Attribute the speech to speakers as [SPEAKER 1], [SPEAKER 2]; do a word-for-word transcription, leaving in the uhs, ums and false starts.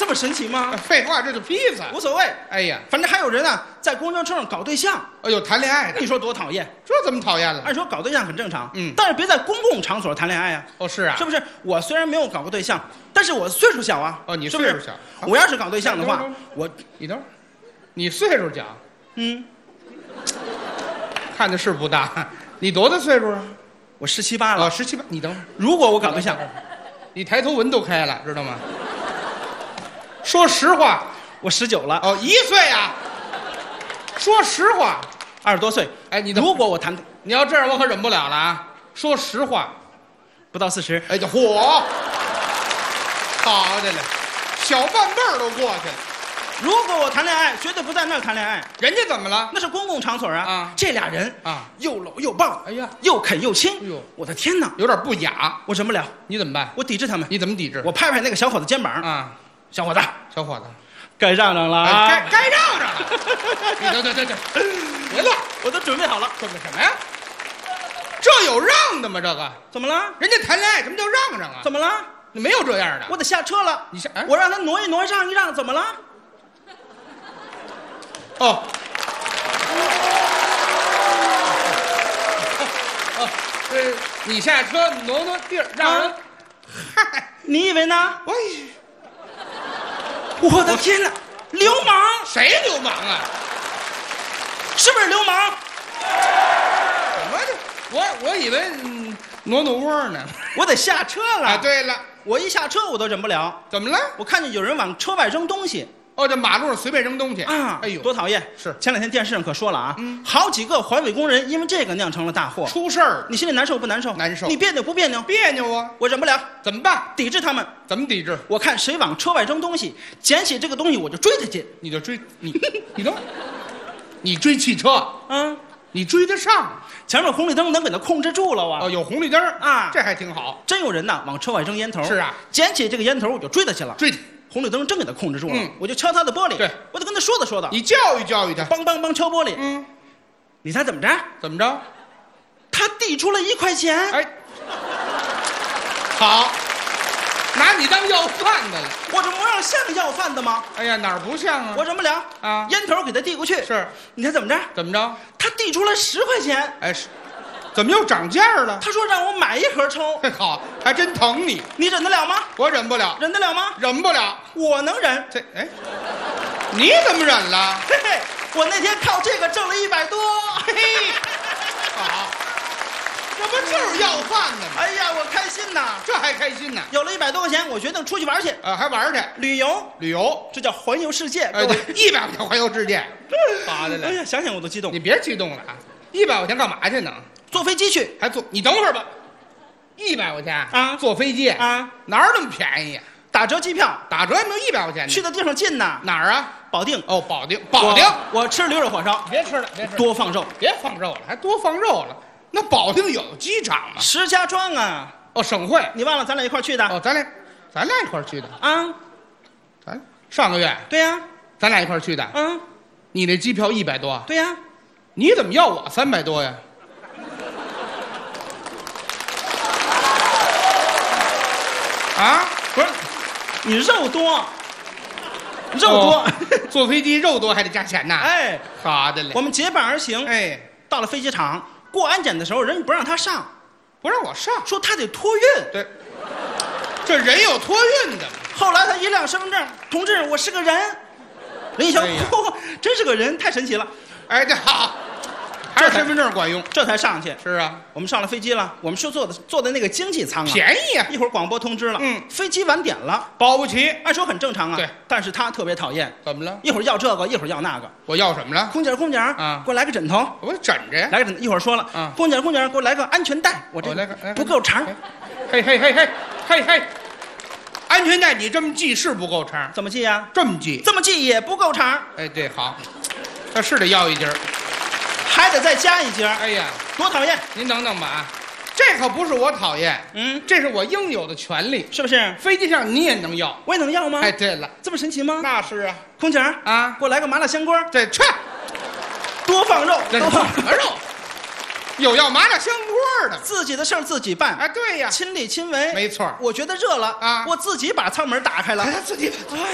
[SPEAKER 1] 这么神奇吗？
[SPEAKER 2] 废话，这就披萨，
[SPEAKER 1] 无所谓。
[SPEAKER 2] 哎呀，
[SPEAKER 1] 反正还有人呢，在公交车上搞对象。
[SPEAKER 2] 哎呦，谈恋爱的，
[SPEAKER 1] 你说多讨厌？
[SPEAKER 2] 这怎么讨厌了？
[SPEAKER 1] 按说搞对象很正常，
[SPEAKER 2] 嗯，
[SPEAKER 1] 但是别在公共场所谈恋爱啊。
[SPEAKER 2] 哦，是啊，
[SPEAKER 1] 是不是？我虽然没有搞过对象，但是我岁数小啊。
[SPEAKER 2] 哦，你
[SPEAKER 1] 是不是
[SPEAKER 2] 岁数小。
[SPEAKER 1] 我要是搞对象的话，我
[SPEAKER 2] 你等会儿，你岁数小，
[SPEAKER 1] 嗯，
[SPEAKER 2] 看的是不大。你多大岁数啊？
[SPEAKER 1] 我十七八了。
[SPEAKER 2] 哦，十七八。你等会儿，
[SPEAKER 1] 如果我搞对象，
[SPEAKER 2] 你抬头纹都开了，知道吗？说实话，
[SPEAKER 1] 我十九了。
[SPEAKER 2] 哦，一岁啊。说实话，
[SPEAKER 1] 二十多岁。
[SPEAKER 2] 哎，你
[SPEAKER 1] 如果我谈，
[SPEAKER 2] 你要这样，我可忍不了了啊！说实话，
[SPEAKER 1] 不到四十。
[SPEAKER 2] 哎，这嚯，好的了，小半辈儿都过去了。
[SPEAKER 1] 如果我谈恋爱，绝对不在那儿谈恋爱。
[SPEAKER 2] 人家怎么了？
[SPEAKER 1] 那是公共场所啊！
[SPEAKER 2] 啊，
[SPEAKER 1] 这俩人
[SPEAKER 2] 啊，
[SPEAKER 1] 又搂又抱，
[SPEAKER 2] 哎呀，
[SPEAKER 1] 又啃又亲。
[SPEAKER 2] 哎呦，
[SPEAKER 1] 我的天哪，
[SPEAKER 2] 有点不雅，
[SPEAKER 1] 我忍不了。
[SPEAKER 2] 你怎么办？
[SPEAKER 1] 我抵制他们。
[SPEAKER 2] 你怎么抵制？
[SPEAKER 1] 我拍拍那个小伙子肩膀
[SPEAKER 2] 啊，
[SPEAKER 1] 小伙子，
[SPEAKER 2] 小伙子，
[SPEAKER 1] 该让让了
[SPEAKER 2] 哎
[SPEAKER 1] 啊！
[SPEAKER 2] 该该让让了。你等等等等，别乱，
[SPEAKER 1] 我都准备好了。
[SPEAKER 2] 准备什么呀？这有让的吗？这个
[SPEAKER 1] 怎么了？
[SPEAKER 2] 人家谈恋爱什么叫让让啊？
[SPEAKER 1] 怎么了？
[SPEAKER 2] 没有这样的。
[SPEAKER 1] 我得下车了。
[SPEAKER 2] 你下，哎、
[SPEAKER 1] 我让他挪一挪，让一让，怎么了？
[SPEAKER 2] 哦。哦，呃，你下车挪挪地儿，让人。
[SPEAKER 1] 嗨、啊，你以为呢？
[SPEAKER 2] 我，
[SPEAKER 1] 我的天哪！流氓！
[SPEAKER 2] 谁流氓啊？
[SPEAKER 1] 是不是流氓？
[SPEAKER 2] 什么的？我我以为、嗯、挪挪窝呢。
[SPEAKER 1] 我得下车了。
[SPEAKER 2] 啊，对了，
[SPEAKER 1] 我一下车我都忍不了。
[SPEAKER 2] 怎么了？
[SPEAKER 1] 我看见有人往车外扔东西。
[SPEAKER 2] 哦，这马路上随便扔东西
[SPEAKER 1] 啊！
[SPEAKER 2] 哎呦，
[SPEAKER 1] 多讨厌！
[SPEAKER 2] 是
[SPEAKER 1] 前两天电视上可说了啊，
[SPEAKER 2] 嗯，
[SPEAKER 1] 好几个环卫工人因为这个酿成了大祸，
[SPEAKER 2] 出事儿，
[SPEAKER 1] 你心里难受不难受？
[SPEAKER 2] 难受。
[SPEAKER 1] 你别扭不别扭？
[SPEAKER 2] 别扭啊！
[SPEAKER 1] 我忍不了，
[SPEAKER 2] 怎么办？
[SPEAKER 1] 抵制他们。
[SPEAKER 2] 怎么抵制？
[SPEAKER 1] 我看谁往车外扔东西，捡起这个东西我就追他去。
[SPEAKER 2] 你就追你，你等，你追汽车，
[SPEAKER 1] 嗯，
[SPEAKER 2] 你追得上？
[SPEAKER 1] 前面红绿灯能给他控制住了啊！
[SPEAKER 2] 哦，有红绿灯
[SPEAKER 1] 啊，
[SPEAKER 2] 这还挺好。
[SPEAKER 1] 真有人呐，往车外扔烟头。
[SPEAKER 2] 是啊，
[SPEAKER 1] 捡起这个烟头我就追他去了。
[SPEAKER 2] 追他。
[SPEAKER 1] 红绿灯真给他控制住了，
[SPEAKER 2] 嗯，
[SPEAKER 1] 我就敲他的玻璃，
[SPEAKER 2] 对，
[SPEAKER 1] 我得跟他说道说道，
[SPEAKER 2] 你教育教育他，
[SPEAKER 1] 梆梆梆敲玻璃，
[SPEAKER 2] 嗯，
[SPEAKER 1] 你猜怎么着？
[SPEAKER 2] 怎么着？
[SPEAKER 1] 他递出了一块钱，
[SPEAKER 2] 哎，好，拿你当要饭的了。
[SPEAKER 1] 我这模样像要饭的吗？
[SPEAKER 2] 哎呀，哪儿不像啊？
[SPEAKER 1] 我忍不了
[SPEAKER 2] 啊，
[SPEAKER 1] 烟头给他递过去，
[SPEAKER 2] 是，
[SPEAKER 1] 你猜怎么着？
[SPEAKER 2] 怎么着？
[SPEAKER 1] 他递出了十块钱，
[SPEAKER 2] 哎，是，怎么又涨价了？
[SPEAKER 1] 他说让我买一盒抽，
[SPEAKER 2] 嘿，好，还真疼你，
[SPEAKER 1] 你忍得了吗？
[SPEAKER 2] 我忍不了，
[SPEAKER 1] 忍得了吗？
[SPEAKER 2] 忍不了，
[SPEAKER 1] 我能忍。
[SPEAKER 2] 这，哎，你怎么忍了？
[SPEAKER 1] 嘿嘿，我那天靠这个挣了一百多，嘿嘿，
[SPEAKER 2] 好，这不就是要饭的吗？
[SPEAKER 1] 哎呀，我开心呐，
[SPEAKER 2] 这还开心呢。
[SPEAKER 1] 有了一百多块钱，我决定出去玩去，
[SPEAKER 2] 啊，还玩去，
[SPEAKER 1] 旅游，
[SPEAKER 2] 旅游，
[SPEAKER 1] 这叫环游世界。
[SPEAKER 2] 哎，对，一百块钱环游世界，好的嘞。
[SPEAKER 1] 哎呀，想想我都激动。
[SPEAKER 2] 你别激动了啊，一百块钱干嘛去呢？
[SPEAKER 1] 坐飞机去，
[SPEAKER 2] 还坐？你等会儿吧，一百块钱
[SPEAKER 1] 啊，
[SPEAKER 2] 坐飞机
[SPEAKER 1] 啊，
[SPEAKER 2] 哪儿那么便宜呀？
[SPEAKER 1] 打折机票，
[SPEAKER 2] 打折也没有一百块钱呢。
[SPEAKER 1] 去的地方近呐，
[SPEAKER 2] 哪儿啊？
[SPEAKER 1] 保定。
[SPEAKER 2] 哦，保定，保定。
[SPEAKER 1] 我, 我吃驴肉火烧，
[SPEAKER 2] 别吃了，别吃了，
[SPEAKER 1] 多放肉，
[SPEAKER 2] 别放肉了，还多放肉了。那保定有机场吗？
[SPEAKER 1] 石家庄啊。
[SPEAKER 2] 哦，省会。
[SPEAKER 1] 你忘了咱俩一块去的？
[SPEAKER 2] 哦，咱俩，咱俩一块去的
[SPEAKER 1] 啊。
[SPEAKER 2] 咱上个月。
[SPEAKER 1] 对呀。
[SPEAKER 2] 咱俩一块去的。
[SPEAKER 1] 嗯。
[SPEAKER 2] 你那机票一百多。
[SPEAKER 1] 对呀。
[SPEAKER 2] 你怎么要我三百多呀？啊，
[SPEAKER 1] 不是，你肉多，肉多，
[SPEAKER 2] 哦、坐飞机肉多还得加钱呐。
[SPEAKER 1] 哎，
[SPEAKER 2] 好的嘞。
[SPEAKER 1] 我们结伴而行。
[SPEAKER 2] 哎，
[SPEAKER 1] 到了飞机场过安检的时候，人家不让他上，
[SPEAKER 2] 不让我上，
[SPEAKER 1] 说他得托运。
[SPEAKER 2] 对，这人有托运的。
[SPEAKER 1] 后来他一亮身份证，同志，我是个人。人一瞧，
[SPEAKER 2] 哎呀
[SPEAKER 1] 嚯，真是个人，太神奇了。
[SPEAKER 2] 哎，这好。还是身份证管用，
[SPEAKER 1] 这才上去。
[SPEAKER 2] 是啊，
[SPEAKER 1] 我们上了飞机了，我们是坐的坐的那个经济舱啊，
[SPEAKER 2] 便宜啊。
[SPEAKER 1] 一会儿广播通知了，
[SPEAKER 2] 嗯，
[SPEAKER 1] 飞机晚点了，
[SPEAKER 2] 保不齐。
[SPEAKER 1] 按说很正常啊，
[SPEAKER 2] 对。
[SPEAKER 1] 但是他特别讨厌，
[SPEAKER 2] 怎么了？
[SPEAKER 1] 一会儿要这个，一会儿要那个。
[SPEAKER 2] 我要什么了？
[SPEAKER 1] 空姐，空姐
[SPEAKER 2] 啊，
[SPEAKER 1] 给我来个枕头。
[SPEAKER 2] 我枕着呀。
[SPEAKER 1] 来个枕，一会儿说了，
[SPEAKER 2] 啊，
[SPEAKER 1] 空姐，空姐，给我来个安全带。我这
[SPEAKER 2] 个
[SPEAKER 1] 不够长。
[SPEAKER 2] 嘿嘿嘿嘿嘿嘿，安全带你这么系是不够长？
[SPEAKER 1] 怎么系呀？
[SPEAKER 2] 这么系。
[SPEAKER 1] 这么系也不够长。
[SPEAKER 2] 哎，对，好，他是得要一截儿。
[SPEAKER 1] 还得再加一截。
[SPEAKER 2] 哎呀，
[SPEAKER 1] 多讨厌！
[SPEAKER 2] 您等等吧啊，这可不是我讨厌，
[SPEAKER 1] 嗯，
[SPEAKER 2] 这是我应有的权利，
[SPEAKER 1] 是不是？
[SPEAKER 2] 飞机上你也能要，
[SPEAKER 1] 我也能要吗？
[SPEAKER 2] 哎，对了，
[SPEAKER 1] 这么神奇吗？
[SPEAKER 2] 那是啊，
[SPEAKER 1] 空姐
[SPEAKER 2] 啊，
[SPEAKER 1] 给我来个麻辣香锅。
[SPEAKER 2] 这去，
[SPEAKER 1] 多放肉，
[SPEAKER 2] 多放什么肉？有要麻辣香锅的，
[SPEAKER 1] 自己的事儿自己办。
[SPEAKER 2] 啊，对呀，
[SPEAKER 1] 亲力亲为，
[SPEAKER 2] 没错。
[SPEAKER 1] 我觉得热了
[SPEAKER 2] 啊，
[SPEAKER 1] 我自己把舱门打开了，
[SPEAKER 2] 自己。哎